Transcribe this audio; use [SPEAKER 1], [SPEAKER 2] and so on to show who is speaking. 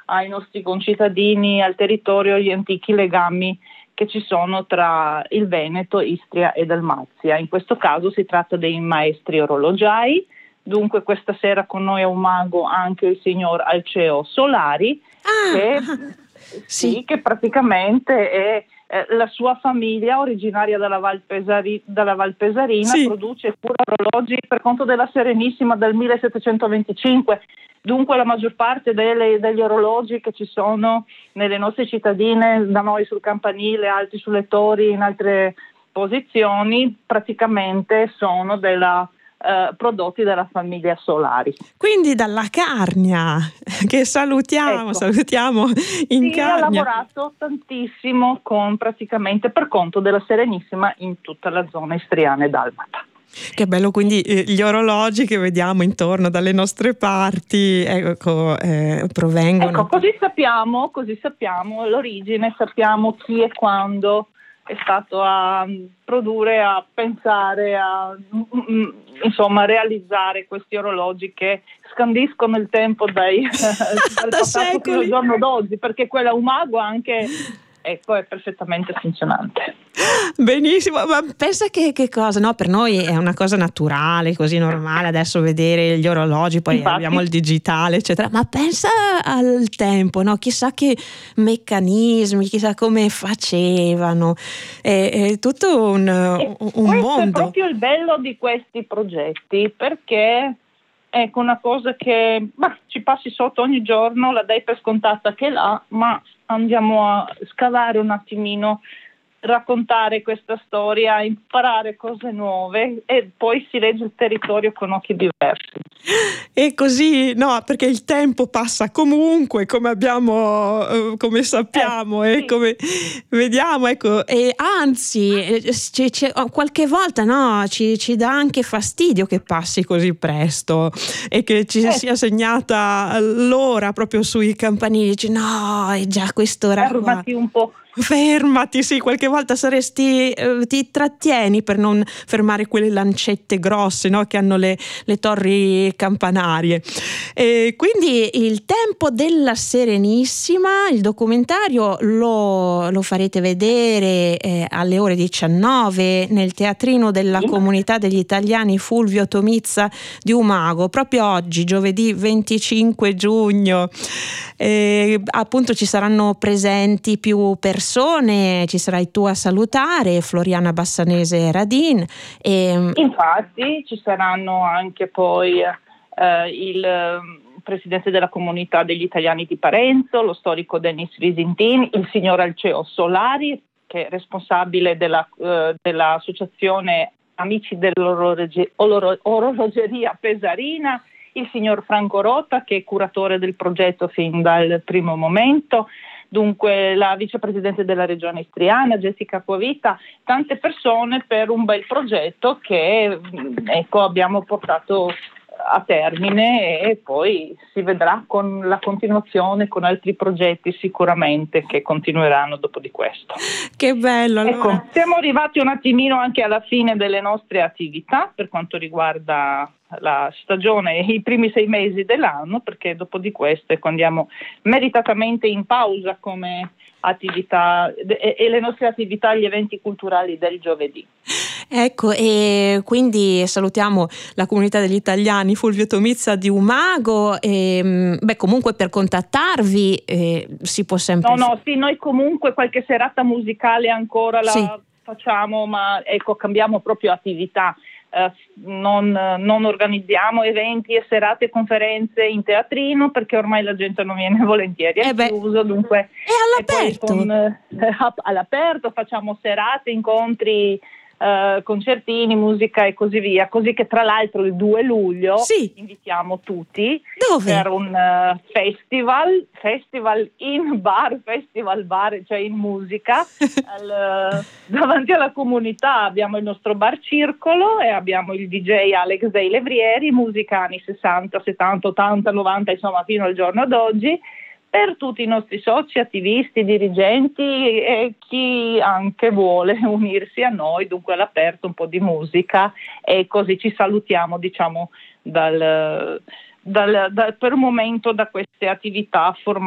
[SPEAKER 1] ai nostri concittadini, al territorio, gli antichi legami che ci sono tra il Veneto, Istria e Dalmazia. In questo caso si tratta dei maestri orologiai. Dunque questa sera con noi a Umago anche il signor Alceo Solari, che praticamente è la sua famiglia, originaria dalla Val Pesarina, produce pure orologi per conto della Serenissima del 1725. Dunque la maggior parte degli orologi che ci sono nelle nostre cittadine, da noi sul campanile, altri sulle torri, in altre posizioni, praticamente sono prodotti della famiglia Solari.
[SPEAKER 2] Quindi dalla Carnia, che salutiamo in Carnia.
[SPEAKER 1] Ha lavorato tantissimo praticamente per conto della Serenissima in tutta la zona istriana e dalmata.
[SPEAKER 2] Che bello, quindi gli orologi che vediamo intorno dalle nostre parti provengono.
[SPEAKER 1] Così sappiamo l'origine, sappiamo chi e quando è stato a produrre, a pensare, a realizzare questi orologi che scandiscono il tempo dal passato fino al giorno d'oggi, perché quella Umago anche è perfettamente funzionante.
[SPEAKER 2] Benissimo, ma pensa che cosa, no? Per noi è una cosa naturale, così normale adesso vedere gli orologi, poi abbiamo il digitale, eccetera, ma pensa al tempo, no? Chissà che meccanismi, chissà come facevano, è tutto un mondo.
[SPEAKER 1] Questo è proprio il bello di questi progetti, perché ecco una cosa che ci passi sotto ogni giorno, la dai per scontata che là, ma andiamo a scavare un attimino, raccontare questa storia, imparare cose nuove e poi si legge il territorio con occhi diversi.
[SPEAKER 2] E così, no, perché il tempo passa comunque, come sappiamo e come vediamo, ecco, e anzi qualche volta ci dà anche fastidio che passi così presto e che ci sia segnata l'ora proprio sui campanili, dici no, è già quest'ora.
[SPEAKER 1] Fermati un po'.
[SPEAKER 2] Fermati, sì, qualche volta ti trattieni per non fermare quelle lancette grosse, no, che hanno le torri campanarie. E quindi il tempo della Serenissima, il documentario lo farete vedere alle ore 19 nel teatrino della comunità degli italiani Fulvio Tomizza di Umago, proprio oggi, giovedì 25 giugno. Appunto ci saranno presenti più persone, ci sarai tu a salutare, Floriana Bassanese Radin.
[SPEAKER 1] Infatti ci saranno anche poi il presidente della comunità degli italiani di Parenzo, lo storico Denis Visintin, il signor Alceo Solari, che è responsabile dell'associazione Amici dell'Orologeria Pesarina, il signor Franco Rotta, che è curatore del progetto fin dal primo momento, dunque la vicepresidente della regione istriana Jessica Coavita, tante persone per un bel progetto che abbiamo portato a termine e poi si vedrà con la continuazione con altri progetti sicuramente che continueranno dopo di questo.
[SPEAKER 2] Che bello! Allora.
[SPEAKER 1] Siamo arrivati un attimino anche alla fine delle nostre attività per quanto riguarda la stagione e i primi 6 mesi dell'anno, perché dopo di questo andiamo meritatamente in pausa come attività e le nostre attività, gli eventi culturali del giovedì.
[SPEAKER 2] Ecco, e quindi salutiamo la comunità degli italiani Fulvio Tomizza di Umago e comunque per contattarvi si può sempre...
[SPEAKER 1] Sì, noi comunque qualche serata musicale ancora la facciamo, ma cambiamo proprio attività. Non organizziamo eventi e serate e conferenze in teatrino perché ormai la gente non viene volentieri al chiuso, dunque all'aperto facciamo serate, incontri, concertini, musica e così via, così che tra l'altro il 2 luglio invitiamo tutti per un festival in bar, cioè in musica davanti alla comunità. Abbiamo il nostro bar circolo e abbiamo il DJ Alex dei Levrieri, musica anni 60, 70, 80, 90, insomma fino al giorno d'oggi, per tutti i nostri soci, attivisti, dirigenti e chi anche vuole unirsi a noi, dunque all'aperto un po' di musica e così ci salutiamo per un momento da queste attività formali